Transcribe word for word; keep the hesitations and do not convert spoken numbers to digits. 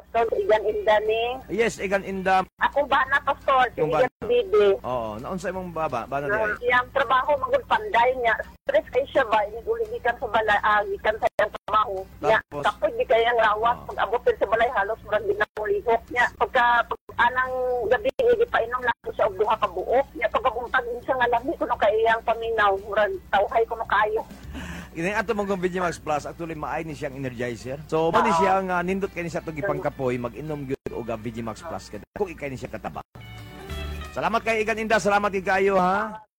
So, igan inda ni. Yes, igan inda. Ako ba na, Pastor? Si Yung ba- igan bibi. Oo, naunsa imong baba, ba na di Uh, ay? yung trabaho, magul panday niya. Stress kayo siya ba? Inuligikan sa balay, ah, gikan sa iyang trabaho. Niya, Tapos? kapag di kayang lawas, Oh. pag abutin sa balay, halos marang ginamulihok niya. Pagka, pag anang gabi, hindi pa inom lang siya og duha ka buok. Niya, pagkabuntag siya nga lami, kuno kayang paminaw, murag tawhay kuno kayo. Ini ato mong Vigimax Plus actually maay ni siyang energizer. So mo ni siya nga nindot kay ni sa tugi pangkapoy mag-inom gyud og Vigimax Plus kada. Kung ikay ni siya kataba. Salamat kay Igan Inda, salamat kay kayo ha.